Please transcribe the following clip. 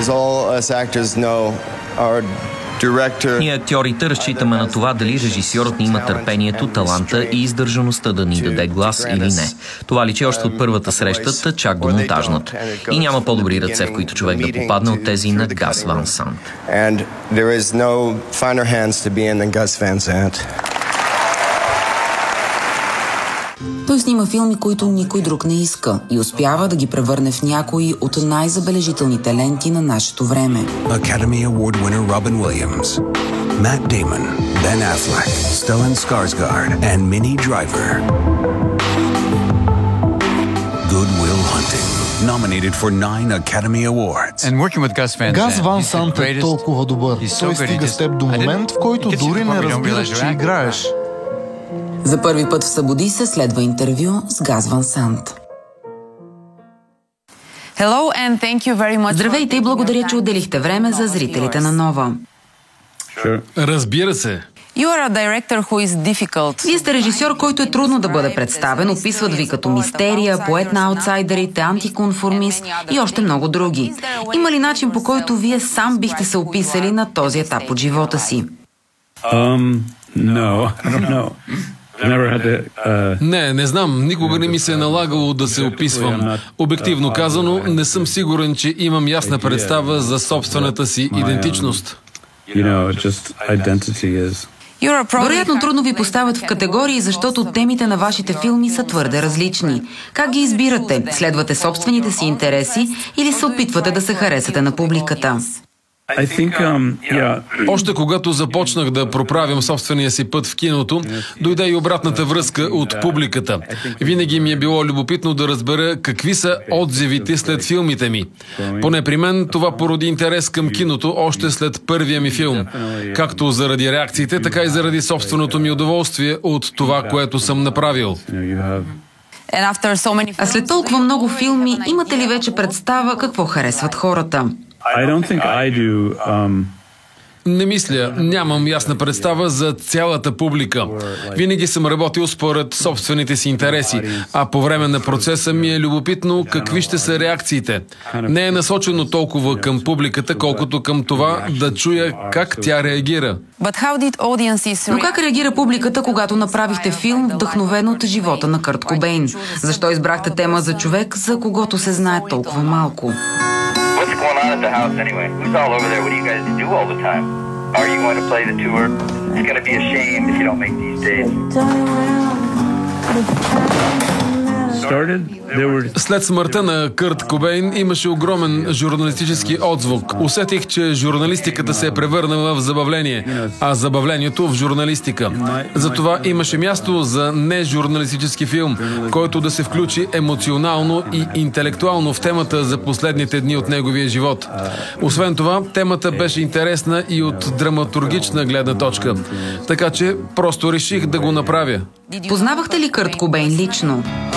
Ние актьорите разчитаме на това дали режисьорът ни има търпението, таланта и издържаността да ни даде глас или не. Това личи още от първата среща, чак до монтажната. И няма по-добри ръце, в които човек да попадне от тези на Гас Ван Сант. Той снима филми, които никой друг не иска и успява да ги превърне в някои от най-забележителните ленти на нашето време. Academy Award winner Robin Williams, Matt Damon, Ben Affleck, Stellan Skarsgård, and Minnie Driver. Good Will Hunting, nominated for 9 Academy Awards. Гас Ван Сант е толкова добър. Той стига с теб до момент, в който дори не разбираш, че играеш. За първи път в Събуди се следва интервю с Гас Ван Сант. Здравейте и благодаря, че отделихте време за зрителите на Нова. Разбира се. Вие сте режисьор, който е трудно да бъде представен. Описват ви като мистерия, поет на аутсайдерите, антиконформист и още много други. Има ли начин, по който вие сам бихте се описали на този етап от живота си? Не знам. Никога не ми се е налагало да се описвам. Обективно казано, не съм сигурен, че имам ясна представа за собствената си идентичност. Вероятно трудно ви поставят в категории, защото темите на вашите филми са твърде различни. Как ги избирате? Следвате собствените си интереси или се опитвате да се харесате на публиката? Още когато започнах да проправям собствения си път в киното, дойде и обратната връзка от публиката. Винаги ми е било любопитно да разбера какви са отзивите след филмите ми. Поне при мен това породи интерес към киното още след първия ми филм. Както заради реакциите, така и заради собственото ми удоволствие от това, което съм направил. А след толкова много филми, имате ли вече представа какво харесват хората? Не мисля, нямам ясна представа за цялата публика. Винаги съм работил според собствените си интереси, а по време на процеса ми е любопитно какви ще са реакциите. Не е насочено толкова към публиката, колкото към това да чуя как тя реагира. Но как реагира публиката, когато направихте филм, вдъхновен от живота на Кърт Кобейн? Защо избрахте тема за човек, за когото се знае толкова малко? What's going on at the house anyway? Who's all over there? What do you guys do all the time? Are you going to play the tour? It's going to be a shame if you don't make these dates. След смъртта на Кърт Кобейн имаше огромен журналистически отзвук. Усетих, че журналистиката се е превърнала в забавление, а забавлението в журналистика. Затова имаше място за нежурналистически филм, който да се включи емоционално и интелектуално в темата за последните дни от неговия живот. Освен това, темата беше интересна и от драматургична гледна точка. Така че просто реших да го направя. Познавахте ли Кърт Кобейн лично?